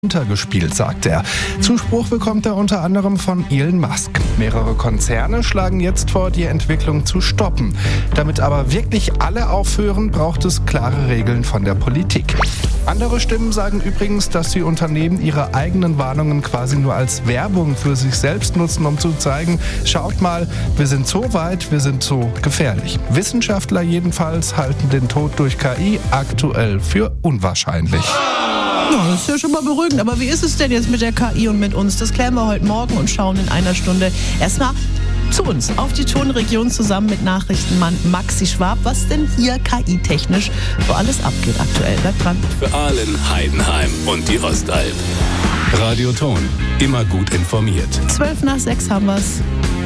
Untergespielt, sagt er. Zuspruch bekommt er unter anderem von Elon Musk. Mehrere Konzerne schlagen jetzt vor, die Entwicklung zu stoppen. Damit aber wirklich alle aufhören, braucht es klare Regeln von der Politik. Andere Stimmen sagen übrigens, dass die Unternehmen ihre eigenen Warnungen quasi nur als Werbung für sich selbst nutzen, um zu zeigen, schaut mal, wir sind so weit, wir sind so gefährlich. Wissenschaftler jedenfalls halten den Tod durch KI aktuell für unwahrscheinlich. Ja, das ist ja schon mal beruhigend. Aber wie ist es denn jetzt mit der KI und mit uns? Das klären wir heute Morgen und schauen in einer Stunde erstmal zu uns auf die Tonregion zusammen mit Nachrichtenmann Maxi Schwab, was denn hier KI-technisch so alles abgeht aktuell. Bleibt dran. Für Aalen, Heidenheim und die Ostalb. Radio Ton, immer gut informiert. 5:12 haben wir's.